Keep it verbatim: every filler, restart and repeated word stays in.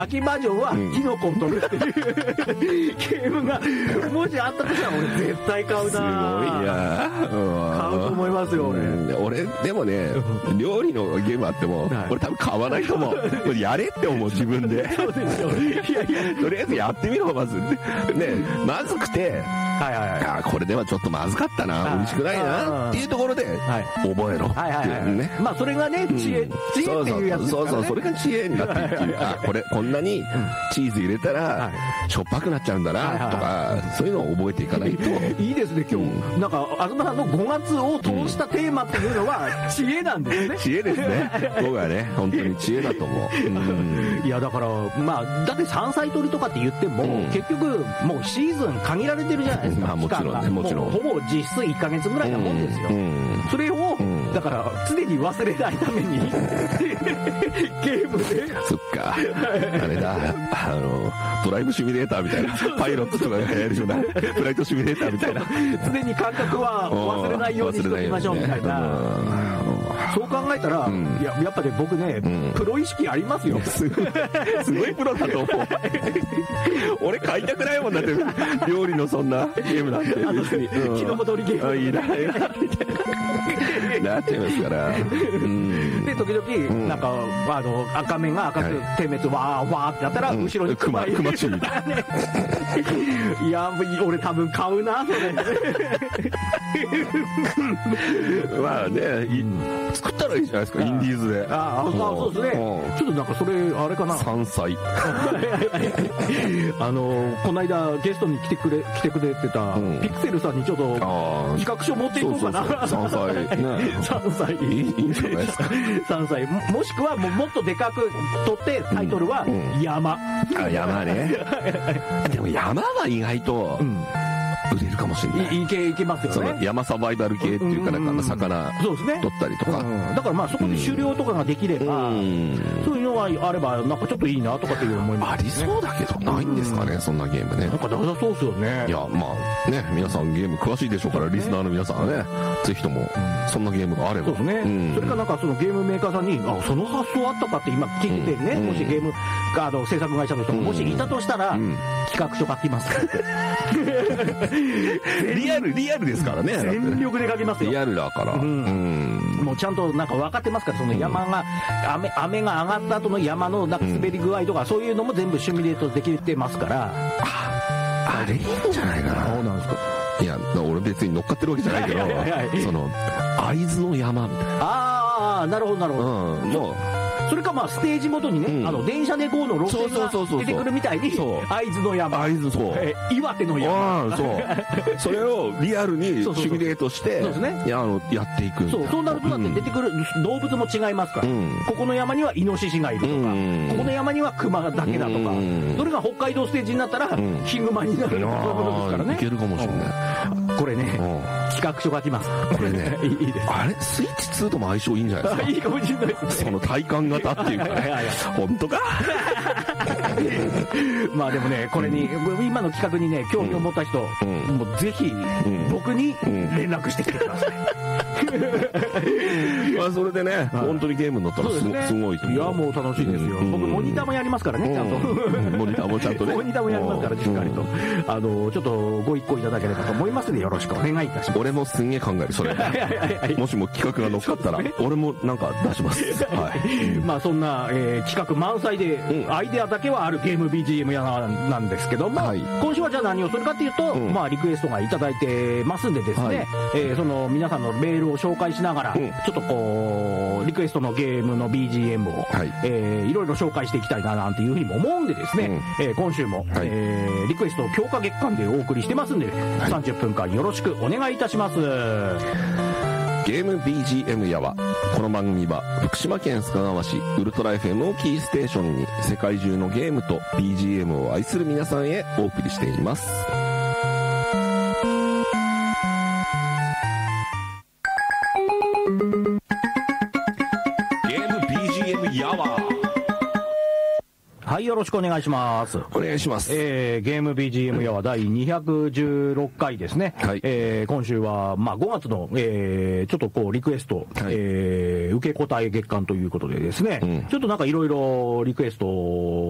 秋バージョンはキノコを取るっていうゲームがもしあったとしたら俺絶対買うな。 すごいな。 買うと思いますよ俺。 うん、俺でもね料理のゲームあっても、はい、俺多分買わないと思う。やれって思う自分で。 そうですよ。いやいやとりあえずやってみろまずね。まずくて、はいはいはい、あこれではちょっとまずかったな、美味しくないなっていうところで、はい、覚えろ。はいはいはい。ね。 まあそれがね知恵、うん、知恵っていうやつですからね。そうそうそれが知恵になっていく。 あこれこんなにチーズ入れたらしょっぱくなっちゃうんだなとか、そういうのを覚えていかないといいですね今日、うん、なんか東さんのごがつを通したテーマっていうのは知恵なんですね。 知恵ですね。僕はね本当に知恵だと思う、うん、 いやだからまあだって山菜採りとかって言っても、うん、結局もうシーズン限られてるじゃないですか、 まあ、もちろんねもちろんほぼ実質いっかげつぐらいなもんですよ、うん、それを、うん、だから常に忘れないためにゲームでそっかあれだあのドライブシミュレーターみたいなパイロットとかがやるようなフライトシミュレーターみたいな常に感覚は忘れないようにしておきましょうみたいな、そう考えたら、うん、や, やっぱね僕ね、うん、プロ意識ありますよ。 すごいすごいプロだと思う。俺買いたくないもんだって料理のそんなゲームなんて別に、 うん、キノコ取りゲームいらないなみたいななっちゃいますから、うん、 で時々、うん、なんかあの赤面が赤く点滅、はい、わーわーってやったら、うん、後ろにクマクマチュウいや俺多分買うなそれまあね、うん、作ったらいいじゃないですかインディーズで。 ああそうですね、うん、ちょっとなんかそれあれかな山菜あのこの間ゲストに来てくれ来てくれてた、うん、ピクセルさんにちょっと企画書持っていこうかな。 山菜ね山菜いいんじゃないですか。 山菜 も, もしくはもうもっとでかく取ってタイトルは山、うんうん、あ山ねでも山は意外と、うん売れるかもしれない。 い, いけいけますよね。 その山サバイバル系っていうかなんか魚取ったりとか、 うんうん、だからまあそこで狩猟とかができれば、うん、そういうのがあればなんかちょっといいなとかっていう思います、ね、 ありそうだけどないんですかね、うん、そんなゲームね。 なんかなさそうですよね。 いやまあね皆さんゲーム詳しいでしょうから、リスナーの皆さんはね、うん、ぜひともそんなゲームがあれば、 そうですね、うん、それかなんかそのゲームメーカーさんにあその発想あったかって今聞いててね、うん、もしゲームカード制作会社の人がもしいたとしたら、うん、企画書書きますリアルリアルですからね。 全力で書きますよ。 リアルだから、うんうん、 もうちゃんとなんか分かってますから、その山が、うん、雨, 雨が上がった後の山のなんか滑り具合とか、うん、そういうのも全部シミュレートできてますから。 あ, あれいいんじゃないかな。 そうなんですか。 いや俺別に乗っかってるわけじゃないけどその会津の山みたいな。 ああなるほどなるほど、うん、もうそれかまあステージごとにね、うん、あの電車でこうの路線が出てくるみたいに会津の山、 会津そう、 えー、岩手の山、 そうそれをリアルにシミュレートしてそうですね、 やあのやっていく。 そうそうなるとだって出てくる動物も違いますから、うん、ここの山にはイノシシがいるとか、うん、ここの山にはクマだけだとか、うん、それが北海道ステージになったら、うん、ヒグマになるとかそういうことですからね。 いけるかもしれない。 これね、企画書書きます。 これねいいです。あれスイッチツーとも相性いいんじゃないですか。 いいかもしれないですね。 その体感型っていうかね本当かまあでもねこれに、うん、今の企画にね興味を持った人、うん、もうぜひ、うん、僕に連絡してきてください、 まあそれでね、はい、本当にゲームに乗ったら す, ね、すごいと思う。 いやもう楽しいですよ、うん、僕モニターもやりますからねちゃんと、うん、 モニターもちゃんとねモニターもやりますからしっかりと、うん、あのちょっとご一行いただければと思いますのでよろしくお願いいたします。 俺もすんげえ考えるそれもしも企画が乗っかったら、ね、俺もなんか出します、はい、 まあそんな、えー、企画満載で、うん、アイデアだけはあるゲーム ビージーエム 屋なんですけども、はい、今週はじゃあ何をするかっていうと、うん、まあリクエストがいただいてますんでですね、はい、えー、その皆さんのメールを紹介しながら、うん、ちょっとこうリクエストのゲームの ビージーエム を、はい、えー、いろいろ紹介していきたいななんていうふうにも思うんでですね、うん、えー、今週も、はい、えー、リクエスト強化月間でお送りしてますんで、はい、さんじゅっぷんかんよろしくお願いいたします。 ゲーム ビージーエム やはこの番組は福島県須賀川市ウルトラ エフエム をキーステーションに世界中のゲームと ビージーエム を愛する皆さんへお送りしています。ゲーム ビージーエム やははい、よろしくお願いします。 お願いします。 えー、ゲーム ビージーエム やはだいにひゃくじゅうろっかいですね。はい。えー、今週は、まあ、ごがつの、えー、ちょっとこう、リクエスト、はい、えー、受け答え月間ということでですね、うん、ちょっとなんかいろいろリクエストを